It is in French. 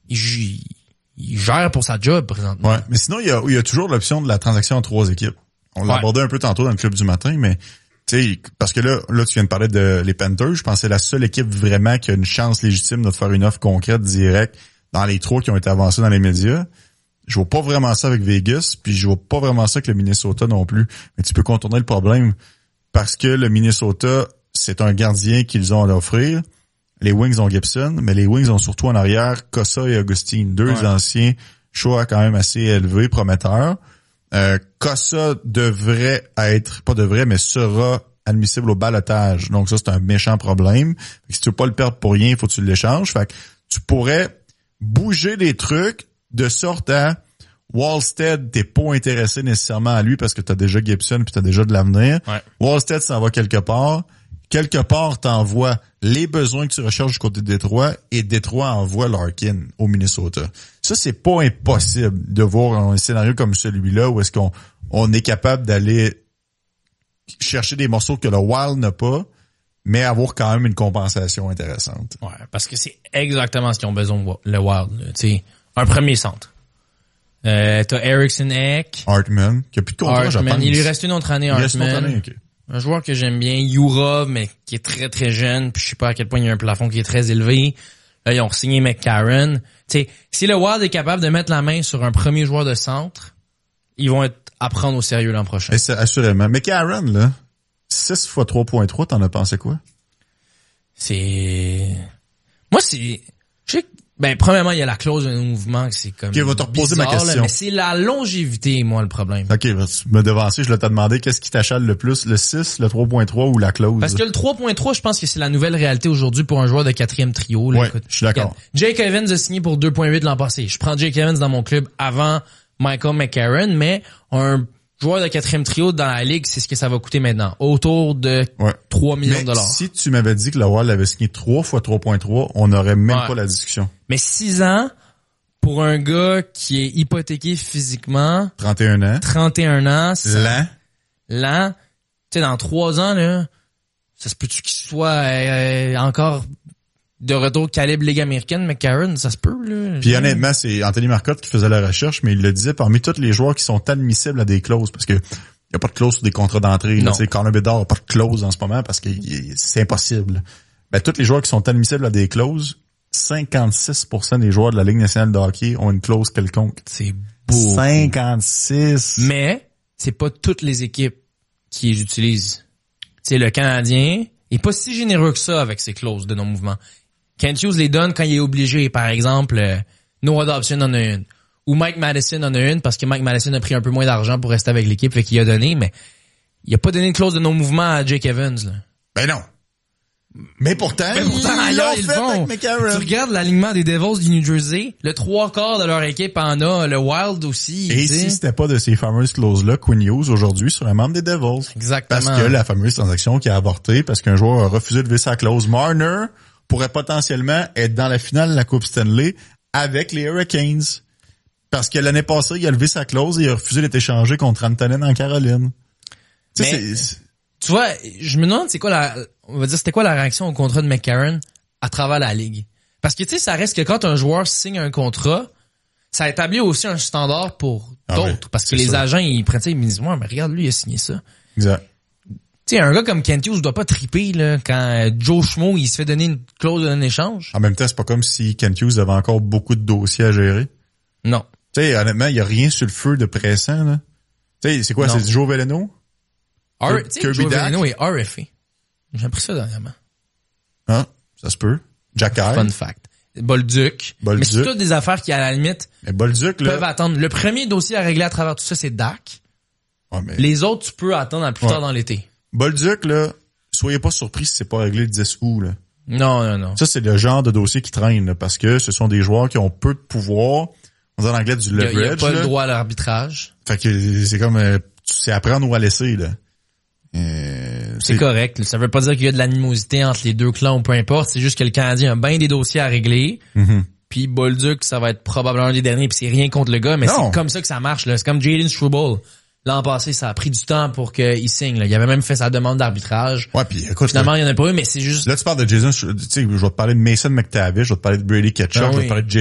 il gère pour sa job présentement. Ouais, mais sinon, il y a toujours l'option de la transaction en 3 équipes. On l'a abordé un peu tantôt dans le club du matin, mais tu sais, parce que là, tu viens de parler de les Panthers. Je pense que c'est la seule équipe vraiment qui a une chance légitime de faire une offre concrète, directe, dans les 3 qui ont été avancés dans les médias. Je vois pas vraiment ça avec Vegas, puis je vois pas vraiment ça avec le Minnesota non plus. Mais tu peux contourner le problème parce que le Minnesota, c'est un gardien qu'ils ont à offrir. Les Wings ont Gibson, mais les Wings ont surtout en arrière Cossa et Augustine, 2 anciens choix quand même assez élevés, prometteurs. Cossa mais sera admissible au ballottage. Donc ça, c'est un méchant problème. Si tu veux pas le perdre pour rien, il faut que tu l'échanges. Fait que tu pourrais bouger des trucs de sorte à Wallstead, t'es pas intéressé nécessairement à lui parce que t'as déjà Gibson puis t'as déjà de l'avenir. Ouais. Wallstead s'en va quelque part. Quelque part, t'envoies les besoins que tu recherches du côté de Détroit et Détroit envoie Larkin au Minnesota. Ça, c'est pas impossible de voir un scénario comme celui-là où est-ce qu'on est capable d'aller chercher des morceaux que le Wild n'a pas, mais avoir quand même une compensation intéressante. Ouais, parce que c'est exactement ce qu'ils ont besoin, le Wild. Tu sais, un premier centre. T'as Eriksson Ek. Hartman, qui a plus de contrat, je pense. Il lui reste une autre année, Hartman. Il reste une autre année, ok. Un joueur que j'aime bien, Yura, mais qui est très très jeune, puis je sais pas à quel point il y a un plafond qui est très élevé. Là, ils ont signé McCarron. Tu sais, si le Wild est capable de mettre la main sur un premier joueur de centre, ils vont être à prendre au sérieux l'an prochain. Et c'est assurément. McCarron, là, 6 x 3.3, t'en as pensé quoi? Moi, je sais que, premièrement, il y a la clause de mouvement, que c'est comme. Ok, va te reposer ma question. Là, mais c'est la longévité, moi, le problème. Ok, tu me devancer, je t'ai demandé qu'est-ce qui t'achale le plus, le 6, le 3.3 ou la clause? Parce que le 3.3, je pense que c'est la nouvelle réalité aujourd'hui pour un joueur de 4e trio. Là. Ouais, je suis d'accord. Jake Evans a signé pour 2.8 l'an passé. Je prends Jake Evans dans mon club avant Michael McCarron, mais un joueur de 4e trio dans la ligue, c'est ce que ça va coûter maintenant. Autour de 3 millions de dollars. Si tu m'avais dit que le Wild avait signé 3 x 3.3, on n'aurait même pas la discussion. Mais 6 ans, pour un gars qui est hypothéqué physiquement. 31 ans. 31 ans. Lent. Tu sais, dans 3 ans, là, ça se peut-tu qu'il soit encore de retour calibre Ligue américaine, McCarron, ça se peut, là. Puis honnêtement, c'est Anthony Marcotte qui faisait la recherche, mais il le disait parmi tous les joueurs qui sont admissibles à des clauses, parce que il y a pas de clause sur des contrats d'entrée. Tu sais, Connor Bedard n'a pas de clause en ce moment parce que c'est impossible. Tous les joueurs qui sont admissibles à des clauses, 56% des joueurs de la Ligue nationale de hockey ont une clause quelconque. C'est beau. 56. Mais c'est pas toutes les équipes qui les utilisent. Tu sais, le Canadien est pas si généreux que ça avec ses clauses de non-mouvement. Kent Hughes les donne quand il est obligé. Par exemple, Noah Dobson en a une. Ou Mike Madison en a une parce que Mike Madison a pris un peu moins d'argent pour rester avec l'équipe, fait qu'il a donné, mais il a pas donné de clause de non-mouvement à Jake Evans, là. Ben non. Mais pourtant ailleurs, ils le font. Tu regardes l'alignement des Devils du New Jersey, le 3/4 de leur équipe en a, le Wild aussi. Et si c'était pas de ces fameuses clauses-là, Quinn Hughes aujourd'hui serait un membre des Devils. Exactement. Parce que la fameuse transaction qui a avorté parce qu'un joueur a refusé de lever sa clause. Marner pourrait potentiellement être dans la finale de la Coupe Stanley avec les Hurricanes. Parce que l'année passée, il a levé sa clause et il a refusé d'être échangé contre Antonin en Caroline. Tu vois, je me demande c'était quoi la réaction au contrat de McCarron à travers la ligue. Parce que tu sais, ça reste que quand un joueur signe un contrat, ça établit aussi un standard pour d'autres. Parce que les agents, ils prennent ça, ils me disent, ouais, mais regarde, lui, il a signé ça. Exact. Tu sais, un gars comme Kent Hughes doit pas triper, là, quand Joe Schmo, il se fait donner une clause d'un échange. En même temps, c'est pas comme si Kent Hughes avait encore beaucoup de dossiers à gérer. Non. Tu sais, honnêtement, il y a rien sur le feu de pressant, là. Tu sais, c'est quoi, c'est Joe Veleno? Joe Veleno est RFA. J'ai appris ça dernièrement. Ah, ça se peut. Jack Eye. Fun fact. Bolduc. Mais c'est toutes des affaires qui, à la limite, peuvent attendre. Le premier dossier à régler à travers tout ça, c'est Dak. Ouais, mais... Les autres, tu peux attendre plus tard dans l'été. Bolduc, là, soyez pas surpris si c'est pas réglé le 10 août, là. Non. Ça, c'est le genre de dossier qui traîne, là, parce que ce sont des joueurs qui ont peu de pouvoir. On dit en anglais du leverage. Il n'y a pas le droit à l'arbitrage. Fait que c'est comme, c'est à prendre ou à laisser, là. C'est correct. Ça veut pas dire qu'il y a de l'animosité entre les deux clans ou peu importe. C'est juste que le Canadien a bien des dossiers à régler. Puis Bolduc, ça va être probablement un des derniers. Puis c'est rien contre le gars, mais c'est comme ça que ça marche. Là. C'est comme Jayden Struble. L'an passé, ça a pris du temps pour qu'il signe. Là. Il avait même fait sa demande d'arbitrage. Ouais, puis écoute, finalement, il y en a pas eu, mais c'est juste... Là, tu parles de Jason, tu sais, je vais te parler de Mason McTavish, je vais te parler de Brady Ketchuk, je vais te parler de